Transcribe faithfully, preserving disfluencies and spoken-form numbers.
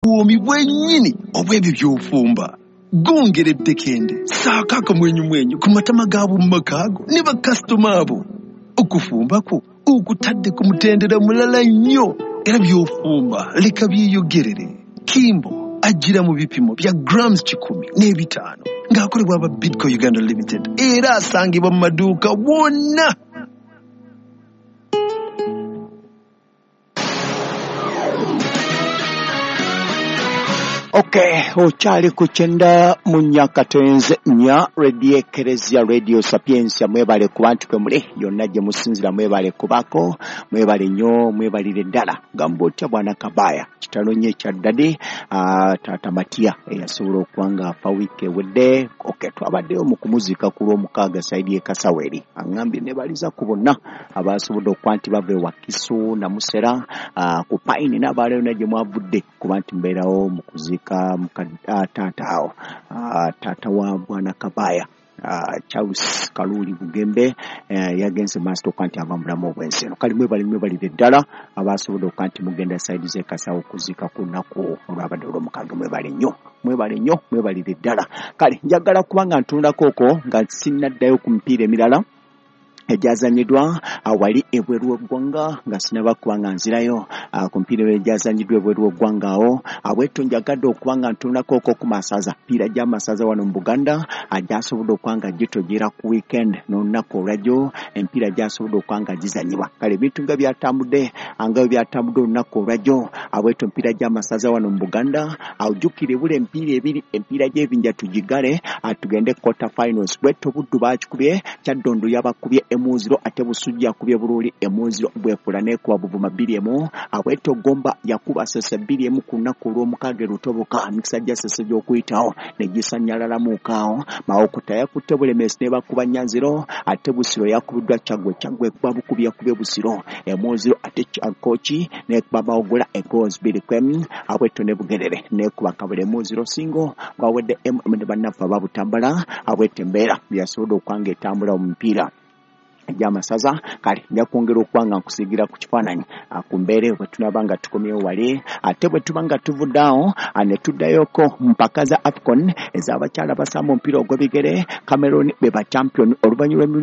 omi bwennyini obwebyo by'ofumba gongeredde kende saako akamwenyu mwenyu ku matama gaabo mu makaago ne bakasitoma abo okufumba kwo okutadde ku mutendera mulala nnyo era by'ofumba leka byeyogerere. Kimbo ajira mu bipimo bya grams kikumi n'ebitaano ng'akolebwa aba Bidco Uganda Limited era asangibwa mu maduuka wonna. Okay, ochali kuchenda munyakatenze nya radio Ekeresia Radio Sapiensia mwebale ku bantu kwe muli yonna gye musinzira mwebale kubako mwebale nnyo mwebalire ddala gambotya bwana Kabaya kitalonye kyaddade uh, tata Matia eyasobola okuwanga afa wiiki ewedde. Okay, twabaddeyo mu kumuzika ku lw'omukaaga Saidi Kasaweri angambye ne baliza ku bonna abasobodde okwanti bave Wakiso na Musera uh, ku Paini n'abaaleyo na gye mwavudde ku bantu mbeerawo mu kuzika ka uh, tata hao uh, tata wa bwana Kabaya uh, Charles Kaluli Bugembe uh, yagenze master kwanti avambulamu obwenseno kali mwe bali mwe bali ddala abasobola kwanti mugenda side ze Kasawo kuzika kunako olwabadde olw'omukaaga mwe bali nnyo mwe bali nnyo mwe bali ddala. Kale njagala kubanga ntunda koko nga sinnaddayo ku mpiira emirala ejazanyidwa awali ebweru w'eggwanga nga sinaba kubanga nzirayo ku mpiira ejazanyidwa ebweru w'eggwanga awo abwetu njagadde okubanga ntunako oko ku masaza mpiira gy'amasaza wano mu Buganda ajasobodde okubanga gitogyera ku weekend n'olunaku olwajjo empiira gyasobodde okubanga gizanyibwa. Kale ebintu nga byatambudde nga byatambudde olunaku olwajjo abwetu empiira gy'amasaza wano mu Buganda awujjukire buli empiira ebiri empiira gy'ebinja tugigale atugende quarter finals bwetu Buddu baakikubye Kyaddondo yabakubye emuziro ate Busujja akubye Buruli emuziro bwekula n'ekuba Buvuma bbiri emu abweto Gomba yakuba Sese bbiri emu ku lunaku olw'omukaaga Lutoboka mikisa gya Sese gy'okuyitawo ne gisanyalalamuukaawo Mawokota yakutte Bulemeesi ne bakuba Nyanziro ate Busiro yakubiddwa Kyagwe Kyagwe ekuba Bukubi yakubye Busiro emuziro ate Kyankoki n'ekuba Mawogola egoozi bbiri kwemu abweto ne Bugerere n'ekuba Kabule emuziro Singo ng'awedde emu ne bannaffe ababutambala abweto embeera byasobodde okwanga etambula mu mupiira ejamasaza. Kale nja kwongera okwanga nkusigira ku kifaananyi ku mbeera bwe tunabanga tukomyewo wali ate bwe tubanga tuvuddeawo ne tuddayoko mpaka za AFCON ez'abakyala basamba omupiira ogw'ebigere Cameroon be ba champion oluvannyuma